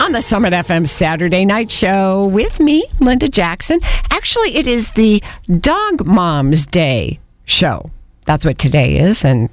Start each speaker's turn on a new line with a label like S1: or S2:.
S1: on the Summit FM Saturday Night Show with me, Linda Jackson. Actually, it is the Dog Moms Day show. That's what today is, and